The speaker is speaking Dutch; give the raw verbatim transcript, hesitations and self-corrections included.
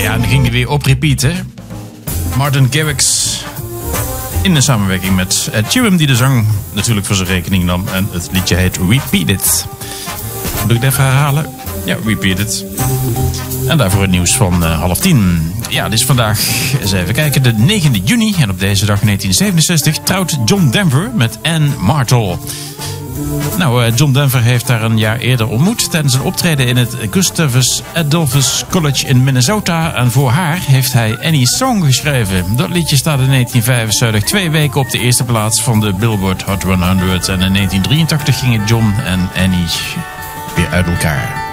Ja, en dan ging hij weer op repeat, hè. Martin Garrix in de samenwerking met Ed Sheeran, die de zang natuurlijk voor zijn rekening nam. En het liedje heet Repeat It. Moet ik het even herhalen? Ja, Repeat It. En daarvoor het nieuws van uh, half tien. Ja, het is vandaag, eens even kijken, de negende juni. En op deze dag in negentien zevenenzestig trouwt John Denver met Ann Martel. Nou, uh, John Denver heeft haar een jaar eerder ontmoet tijdens een optreden in het Gustavus Adolphus College in Minnesota. En voor haar heeft hij Annie's Song geschreven. Dat liedje staat in negentien vijfenzeventig twee weken op de eerste plaats van de Billboard Hot honderd. En in negentien drieëntachtig gingen John en Annie weer uit elkaar.